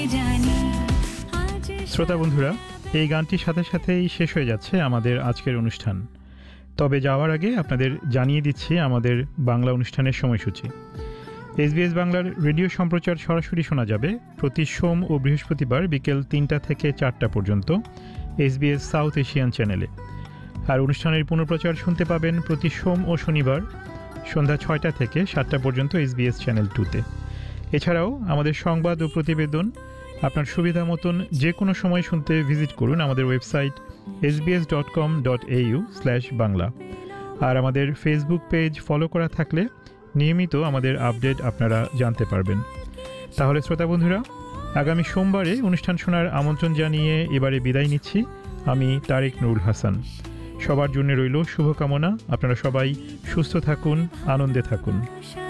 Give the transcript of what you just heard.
শ্রোতা বন্ধুরা, এই গানটির সাথে সাথেই শেষ হয়ে যাচ্ছে আমাদের আজকের অনুষ্ঠান। তবে যাওয়ার আগে আপনাদের জানিয়ে দিচ্ছি আমাদের বাংলা অনুষ্ঠানের সময়সূচি। SBS বাংলার রেডিও সম্প্রচার সরাসরি শোনা যাবে প্রতি সোম ও বৃহস্পতিবার বিকেল ৩টা থেকে ৪টা পর্যন্ত SBS সাউথ এশিয়ান চ্যানেলে। আর অনুষ্ঠানের পুনঃপ্রচার শুনতে পাবেন প্রতি সোম ও শনিবার সন্ধ্যা ৬টা থেকে ৭টা পর্যন্ত SBS চ্যানেল 2-তে। এছাড়াও আমাদের সংবাদ ও প্রতিবেদন আপনার সুবিধা মতন যে কোনো সময় শুনতে ভিজিট করুন আমাদের ওয়েবসাইট sbs.com.au/bangla। আর আমাদের ফেসবুক পেজ ফলো করা থাকলে নিয়মিত আমাদের আপডেট আপনারা জানতে পারবেন। তাহলে শ্রোতা বন্ধুরা, আগামী সোমবারে অনুষ্ঠান শোনার আমন্ত্রণ জানিয়ে এবারে বিদায় নিচ্ছি। আমি তারেক নুরুল হাসান। সবার জন্য রইল শুভকামনা। আপনারা সবাই সুস্থ থাকুন, আনন্দে থাকুন।